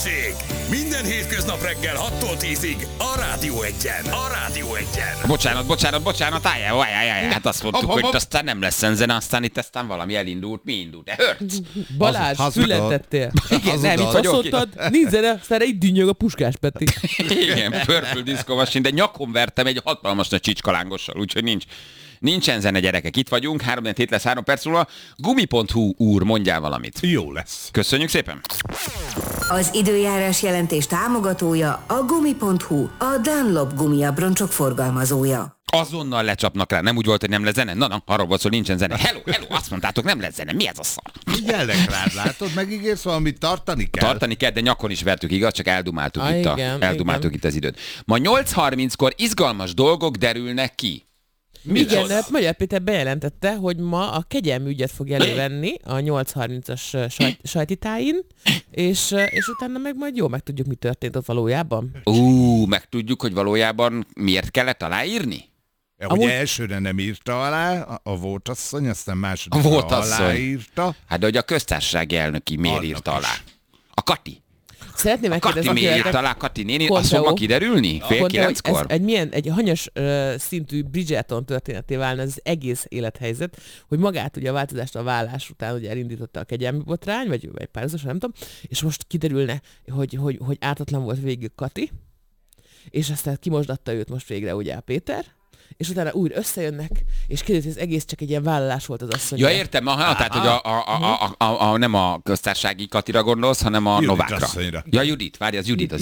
Balázsék! Minden hétköznap reggel 6-tól 10-ig a Rádió Egyen. A Rádió Egyen. Bocsánat, álljál. Hát azt mondtuk, hogy aztán nem lesz zene, aztán valami elindult. Mi indult? Hört? Balázs, fületettél. Igen, nem, itt azt mondtad, nincs zene, aztán így dünnyög a Puskás Peti. Igen, Purple Disco Machine, de nyakon vertem egy hatalmas nagy csicskalángossal, úgyhogy nincsen zene, gyerekek. Itt vagyunk, 3-4 lesz 3 perc múlva. Gumi.hu úr, mondjál valamit. Jó lesz. Köszönjük szépen. Az időjárás jelentés támogatója a Gumi.hu, a Dunlop gumiabroncsok forgalmazója. Azonnal lecsapnak rá, nem úgy volt, hogy nem lesz zene? Na, arról volt szó, nincsen zene. Hello, azt mondtátok, nem lesz zene. Mi ez a szar? Figyellek rád, látod, megígérsz valamit, tartani kell. Tartani kell, de nyakon is vertük, igaz? Csak eldumáltuk, igen. itt az időt. Ma 8:30-kor izgalmas dolgok derülnek ki. Igen, de Magyar Péter bejelentette, hogy ma a kegyelmi ügyet fog elővenni a 8:30-as sajtitáin, és utána meg majd jól megtudjuk, mi történt ott valójában. Megtudjuk, hogy valójában miért kellett aláírni? Ja, ugye elsőre nem írta alá a Voltasszony, aztán másodikra aláírta. Hát de hogy a köztársasági elnöki miért írta alá? A Kati. Szeretném megkérdezni, Kati miért írta alá? Kati néni, azt fog ma kiderülni? 8:30-kor? Egy hanyas szintű Bridgerton történeté válna az egész élethelyzet, hogy magát ugye a változást a vállás után ugye elindította a kegyelmi botrány, vagy párhuzamosan, nem tudom, és most kiderülne, hogy ártatlan volt végig Kati, és aztán kimosdatta őt most végre ugye a Péter, és utána újra összejönnek, és kiderült, hogy ez egész csak egy ilyen vállalás volt az asszony. Ja, értem, tehát, hogy nem a köztársasági Katira gondolsz, hanem a Novákra. Asszonyra. Ja, Judit, várj, az Judit.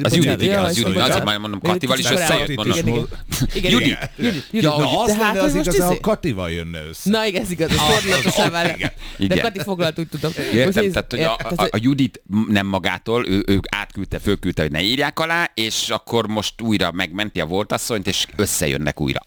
Azért majd mondom, Katival is összejött, mondom. Igen. Ja, az lenne az igaz, ha a Katival jönne össze. Na igen, ez igaz, ez fordulatosan vált. De Kati foglalt, úgy tudom. Értem, tehát, hogy a Judit nem magától, ő fölküldte, hogy ne írják alá, és akkor most újra megmenti a Voltasszonyt, és összejönnek újra.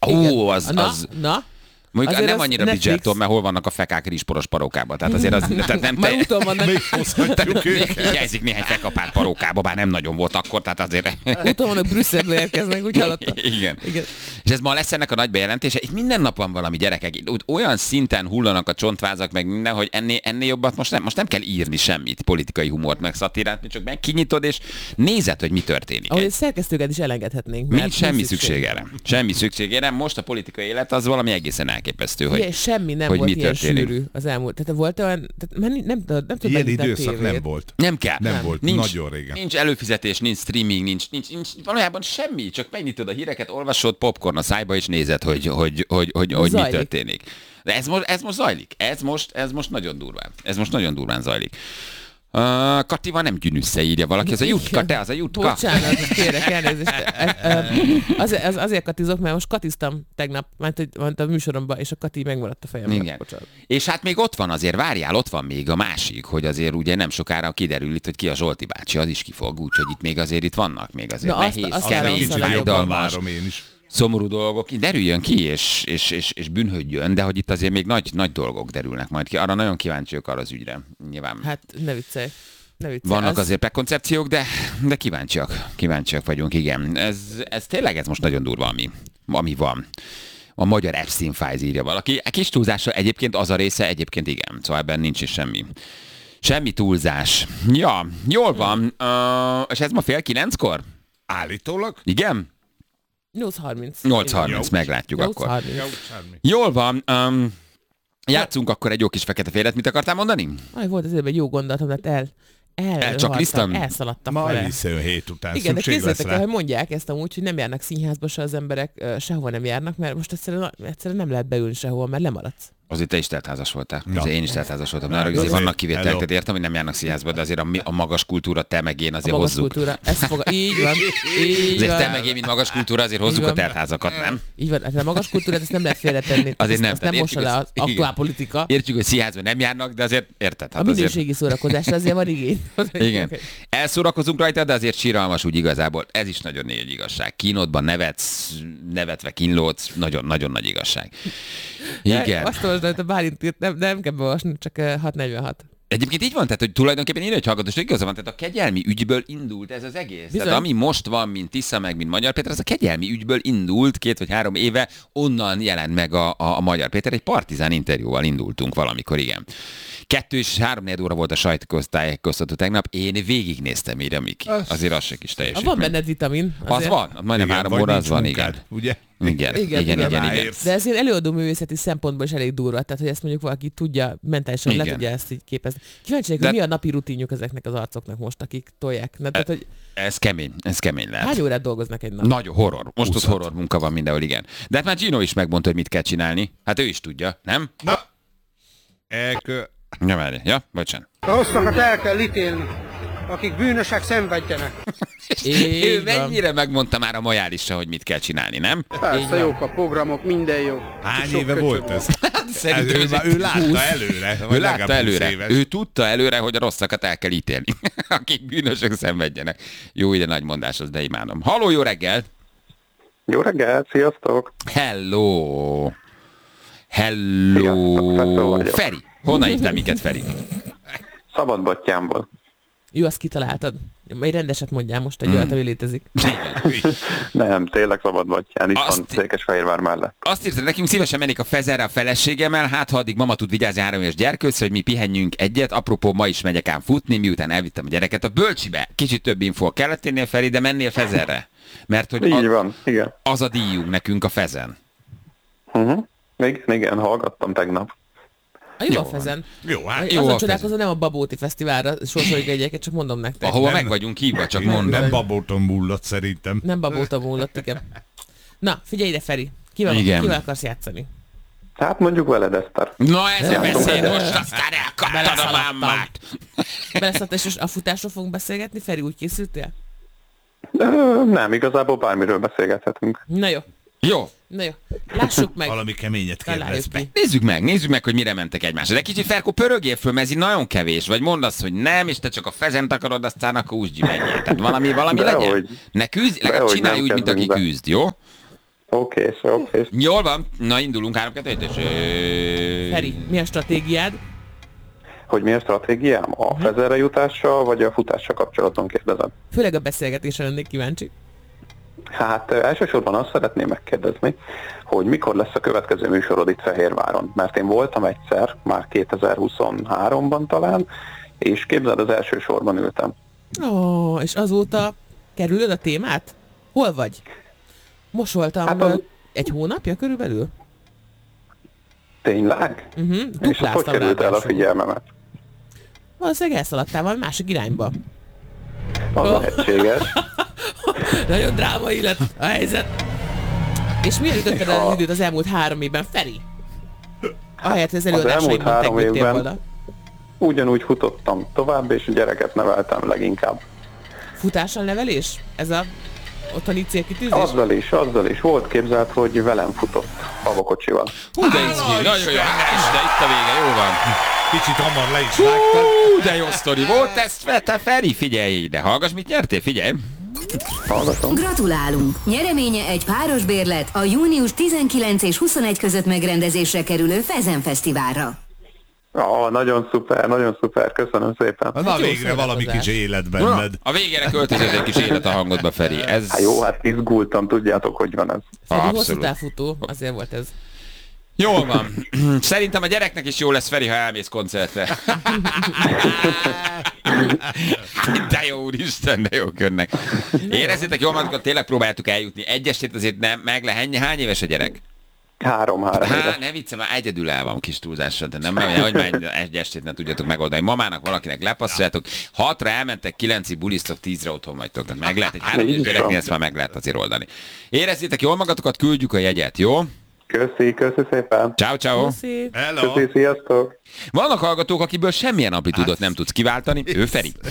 Na? Mondjuk azért nem annyira Bridgerton, mert hol vannak a fekák rizsporos parókában. Tehát azért az nem már úton vannak. Még hozhatjuk őket. Hiányzik néhány fekapár parókába, bár nem nagyon volt akkor, tehát azért... Úton vannak, Brüsszelbe érkeznek, úgy hallottam. Igen. És ez ma lesz ennek a nagy bejelentése. Itt minden nap van valami, gyerekek. Itt olyan szinten hullanak a csontvázak meg minden, hogy ennél jobbat most nem kell írni semmit, politikai humort meg szatirát, csak megkinyitod és nézed, hogy mi történik. Ahogy szerkesztőket is elengedhetnénk. Nincs semmi szükség erre. Semmi szükség erre. Most a politikai élet az valami egészen elképesztő, hogy igen, semmi nem hogy volt mi ilyen történik. sűrű az elmúlt. Tehát volt olyan, nem tudom ilyen időszak nem volt. Nem kell. Nem volt, nagyon régen. Nincs előfizetés, nincs streaming, nincs valójában semmi, csak megnyitod a híreket, olvasod, popcorn a szájba, és nézed, hogy mi történik. De ez most zajlik. Ez most nagyon durván. Ez most nagyon durván zajlik. Katival nem gyűnűssze, írja valaki. Ez a Jutka, te az a Jutka. Bocsánat, kérek elnézést. Azért katizok, mert most katiztam tegnap, ment a műsoromba, és a Kati megmaradt a fejemben. Igen. És hát még ott van azért, várjál, ott van még a másik, hogy azért ugye nem sokára kiderül itt, hogy ki a Zsolti bácsi, az is kifog, úgyhogy itt még azért vannak, még azért nehéz, kevés, fájdalmas, szomorú dolgok, derüljön ki, és bűnhődjön, de hogy itt azért még nagy dolgok derülnek majd ki. Arra nagyon kíváncsiak arra az ügyre, nyilván. Hát ne viccelj. Vannak azért prekoncepciók, de kíváncsiak vagyunk, igen. Ez tényleg most nagyon durva, ami van. A magyar Epstein Files, írja valaki. Kis túlzással egyébként az a része, egyébként igen. Szóval ebben nincs is semmi túlzás. Ja, jól van. És ez ma 8:30-kor? Állítólag? Igen? 8:30. 8:30, meglátjuk 8:30. akkor. Jól van. Játszunk akkor egy jó kis fekete-félet. Mit akartál mondani? Volt azért egy jó gondolatom, mert elszaladtam ma vele. hiszem 7 után igen, de szükség lesz készültek el, rá. hogy mondják ezt amúgy, hogy nem járnak színházba se az emberek, sehova nem járnak, mert most egyszerűen nem lehet beülni sehova, mert lemaradsz. Azért te is teltházas voltál. Ja. Én is teltházas voltam. Azért vannak kivételek, tehát értem, hogy nem járnak színházba, de azért a magas kultúra, te meg én azért hozzuk. Kultúra, így van. Azért te meg én, mint magas kultúra, azért hozzuk a teltházakat, nem? Így van, hát a magas kultúrát ezt nem lehet félretenni. Azért nem. Ezt nem mossa le az aktuál politika. Értjük, hogy színházba nem járnak, de azért érted. Hát a minőségi szórakozásra azért van igény. Igen. Elszórakozunk rajta, de azért síralmas úgy igazából. Ez is nagyon nagy igazság. Kínodban nevetve kínlódsz, nagyon nagy igazság. Igen. Azt olvasd, hogy a Bálint írt, nem kell beolvasni, csak 6:46. Egyébként így van, tehát hogy tulajdonképpen én egy hallgatós, hogy igaza van, tehát a kegyelmi ügyből indult ez az egész. Bizony. Tehát ami most van, mint Tisza, meg mint Magyar Péter, az a kegyelmi ügyből indult 2 vagy 3 éve, onnan jelent meg a Magyar Péter. Egy partizán interjúval indultunk valamikor, igen. 2 és 3-4 óra volt a sajtótájékoztató tegnap, én végignéztem ide, Miki. Azért az se kis teljesítmény. Van benned vitamin. Az van, majdnem 3 óra az van, igen. Ugye? Igen. De ezért előadó művészeti szempontból is elég durva, tehát hogy ezt mondjuk valaki tudja, mentálisan le Igen. tudja ezt így képezni. Kíváncsi vagyok, hogy mi a napi rutinjuk ezeknek az arcoknak most, akik tolják. Tehát, hogy Ez kemény lehet. hány órát dolgoznak egy nap? Nagyon horror. Most az horror munka van mindenhol, igen. De hát már Gino is megmondta, hogy mit kell csinálni. Hát ő is tudja, nem? Na, Ja, várj. Ja, bocsánat. A rosszakat el kell ítélni, akik bűnösek szenvedjenek. Ő mennyire megmondta már a Majálisra, hogy mit kell csinálni, nem? Persze jók a programok, minden jó. hány Sok éve köcsög volt van. ez? Szerintem Ő látta előre. Ő vagy látta legalább 20 előre. éves. Ő tudta előre, hogy a rosszakat el kell ítélni. Akik bűnösök szenvedjenek. Jó, ide nagy mondás az, de imádom. Halló, jó reggel! Jó reggelt, sziasztok! Hello! Sziasztok, Fetó vagyok. Feri! Honnan hívtál minket, Feri? Szabadbattyámból. Jó, azt kitaláltad. Egy rendeset mondjál most, egy olyat, ami létezik. Nem, tényleg Szabadbattyán, itt Azt- van Székesfehérvár mellett. Azt írtad nekünk, szívesen mennék a Fezerre a feleségemmel, hát ha addig mama tud vigyázni 3 éves gyerkőcre, hogy mi pihenjünk egyet. Apropó, ma is megyek ám futni, miután elvittem a gyereket a bölcsibe. Kicsit több info kellett tennél, Feri, de mennél Fezerre. Mert hogy Így van, igen. az a díjunk nekünk a Fezen. Igen, hallgattam tegnap. Jó a fezen. Jó, hát Jó a Azon Fezen. csodálkozom, nem a Babóti Fesztiválra sorsoljuk egyeket, csak mondom nektek. Ahova Nem. meg vagyunk hívva, csak mondom. nem babóton múlott szerintem. Nem Babóta múlott, igen. Na, figyelj ide, Feri. Igen. Kivel akarsz játszani? Hát mondjuk veled, Eszter. Na ez a beszéd, most aztán elkaptad a Beleszaladtam. mámát. Beleszállt, és a futásról fogunk beszélgetni? Feri, úgy készültél? Nem, igazából bármiről beszélgethetünk. Na jó, Jó, na jó. Lássuk meg. Valami keményet Találjuk kérdez be. ki. nézzük meg, hogy mire mentek egymásra. De kicsit Ferkó, pörögjél föl, mert ez így nagyon kevés. Vagy mondd azt, hogy nem, és te csak a fezent akarod, aztán akkor úsgyi menjél. Tehát valami legyen. Dehogy. Ne küzdj, legalább Dehogy csinálj nem úgy, mint aki kezdünk be. küzd, jó? Oké. Jól van, na indulunk 3 2 1 Feri, mi a stratégiád? Hogy mi a stratégiám? A Fezerre jutással, vagy a futással kapcsolatban kérdezem? Főleg a beszélgetésre lennék kíváncsi. Hát elsősorban azt szeretném megkérdezni, hogy mikor lesz a következő műsorod itt Fehérváron. Mert én voltam egyszer, már 2023-ban talán, és képzeld, az első sorban ültem. Ó, és azóta kerülöd a témát? Hol vagy? Most voltam Hát az- egy hónapja körülbelül? Tényleg? És az hogy Dupláztam került el a ráadásul. figyelmemet? Valószínűleg elszaladtál valami másik irányba. Az lehetséges. Nagyon drámai lett a helyzet. És miért ütötted el az időt az elmúlt 3 évben, Feri? Ahelyett, hogy az elmúlt előadásaimban 3 tegültél évben- volna. Ugyanúgy futottam tovább, és gyereket neveltem leginkább. Futással nevelés? Ez a otthoni célkitűzés? Azzal is. Volt képzelt, hogy velem futott havakocsival. Hú, de izgi, nagyon jó, hát, de itt a vége, jó van. Kicsit hamar le is vágtad. Hú, de jó sztori volt ez, te Feri, figyelj ide, hallgass, mit nyertél, figyelj. Hallgatom. Gratulálunk! Nyereménye egy páros bérlet a június 19 és 21 között megrendezésre kerülő Fezen Fesztiválra. Nagyon szuper, köszönöm szépen. Na jó végre valami szórakozás. kis élet benned. A végére költözött egy kis élet a hangodba, Feri. Ez... Hát jó, hát izgultam, tudjátok, hogy van ez. Feri hosszú Abszolút. távfutó, azért volt ez. Jól van. Szerintem a gyereknek is jó lesz, Feri, ha elmész koncertre. De jó, úristen, de jó körnek. Érezzétek jól magatokat, tényleg próbáltuk eljutni. Egy estét azért nem meg lehet. Hány éves a gyerek? 3 éves. Ne viccem, már egyedül el van kis túlzással, de nem, hogy már egy estét nem tudjatok megoldani. Mamának valakinek lepasszoljátok, 6-ra elmentek, 9-ig bulisztok, 10-re otthon vagytok. Tehát meg lehet, egy 3 éves Így van. gyereknél ezt már meg lehet azért oldani. Érezzétek jól magatokat, küldjük a jegyet, jó? Köszi szépen. Ciao, ciao. Szép. Hello. Köszi, sziasztok. Vannak hallgatók, akiből semmilyen amplitúdot nem tudsz kiváltani. Ő Feri.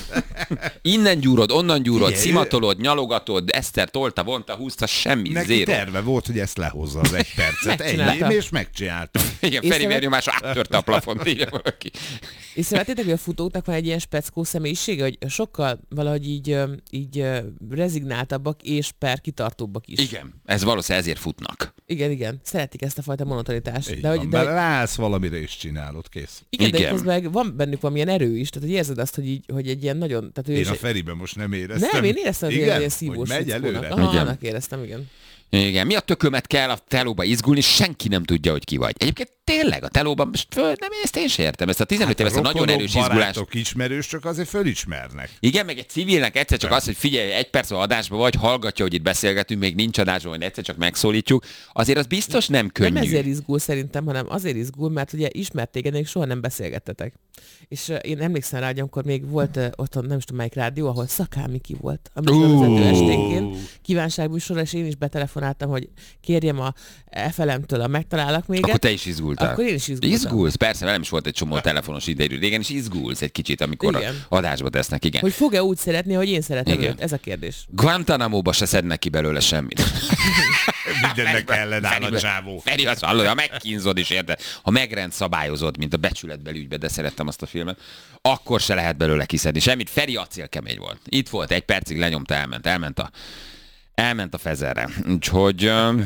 Innen gyúrod, onnan gyúrod, Igen, szimatolod, nyalogatod, Eszter tolta, vonta, húzta, semmi, Neki zéro. terve volt, hogy ezt lehozza az 1 percet. Megcsinálta. Ennyi, és megcsinálta. Igen, Feri vérnyomás áttörte a plafont, írja valaki. Észrevettétek, hogy a futóknak van egy ilyen speckó személyisége, hogy sokkal valahogy így rezignáltabbak és kitartóbbak is. Igen, ez valószínűleg ezért futnak. Igen. Szeretik ezt a fajta monotonitást. Így van, mert ráállsz valamire és csinálod, kész. Igen, de Igen. közben van bennük valamilyen erő is, tehát hogy érzed azt, hogy egy ilyen nagyon... Tehát ő Én is a Feriben most nem éreztem. Nem, én éreztem, hogy igen? ilyen szívós Hogy megy fickónak. előre? Aha, Igen. annak éreztem, igen. Igen, mi a tökömet kell a telóba izgulni, senki nem tudja, hogy ki vagy. Egyébként tényleg a telóban, most nem, ezt én sem értem, ezt a 15 éves nagyon rokonok, erős izgulást. barátok, ismerősök azért fölismernek. Igen, meg egy civilnek egyszer csak az, hogy figyelj, 1 perc van adásban vagy, hallgatja, hogy itt beszélgetünk, még nincs adásban, hogy egyszer csak megszólítjuk, azért az biztos nem könnyű. Nem ezért izgul szerintem, hanem azért izgul, mert ugye ismert téged, még soha nem beszélgettetek. És én emlékszem rá, hogy amikor még volt otthon, nem is tudom melyik rádió, ahol Szakál Miki volt, a műsorvezető esténként, kívánságműsorra, és én is betelefonáltam, hogy kérjem a FLM-től a megtalálok még. Akkor te is izgultál. Akkor én is izgultam. Izgulsz, persze, velem is volt egy csomó telefonos idejű régen, és izgulsz egy kicsit, amikor Igen. adásba tesznek, igen. Hogy fog-e úgy szeretni, hogy én szeretem Igen. őt? Ez a kérdés. Guantanamo-ba se szednek ki belőle semmit. Mindennek ellenáll a csávó. Feri azt hallod, ha megkínzod is, érted? Ha megrend szabályozod, mint a Becsületbeli ügybe, de szerettem azt a filmet, akkor se lehet belőle kiszedni semmit. Feri acélkemény volt. Itt volt, 1 percig lenyomta, elment a fezerre. Úgyhogy...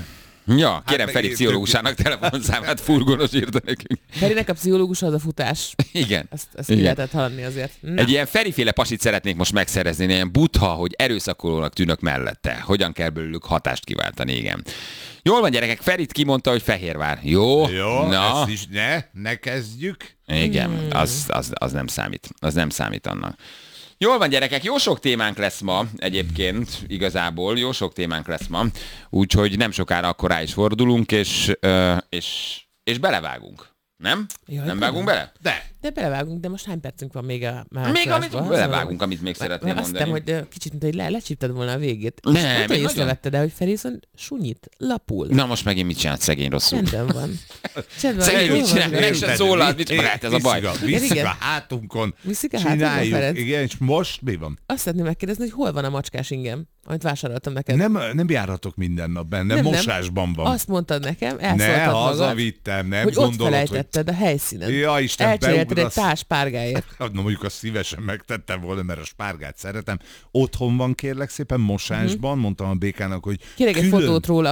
ja, kérem meg Feri én pszichológusának telefonszámát, furgonos írta nekünk. Ferinek a pszichológus az a futás. Igen. Ezt ki Igen. lehetett hallani azért. Na. Egy ilyen Feriféle pasit szeretnék most megszerezni, ilyen butha, hogy erőszakolónak tűnök mellette. Hogyan kell belőlük hatást kiváltani, igen. Jól van, gyerekek, Ferit kimondta, hogy Fehérvár. Jó? Jó, Na. ezt is ne kezdjük. Igen, az nem számít. Az nem számít annak. Jól van, gyerekek, jó sok témánk lesz ma egyébként, igazából, jó sok témánk lesz ma, úgyhogy nem sokára akkor rá is fordulunk, és belevágunk. Nem? Jaj, Nem de vágunk bele? De belevágunk, de most hány percünk van még a Még amit belevágunk, amit még szeretném azt mondani. hittem, hogy kicsit, mint hogy lecsípted volna a végét. Nem, És mondta, hogy én észrevette, de hogy Feri viszont sunyit, lapul. Na most megint mit csinált szegény rosszul? Rendben van. Csendben Szegény van, mit jól csinál? van, Meg se szólal, mit lehet ez a baj? Visszük Igen. a hátunkon. Viszik a hátunkon, Csináljuk. Ferenc? Igen, és most mi van? Azt szeretném megkérdezni, hogy hol van a macskás ingem, amit vásároltam neked. Nem járhatok minden nap benne, Nem. mosásban van. Azt mondtad nekem, Ne, elszóltad magad, hazavittem, nem hogy ott gondolod, hogy... felejtetted a helyszínen. Ja, Isten, elcserélted egy beugrasz. társ párgáért. Na mondjuk azt szívesen megtettem volna, mert a spárgát szeretem. Otthon van, kérlek szépen, mosásban. Mondtam a békának, hogy Kérek egy fotót róla,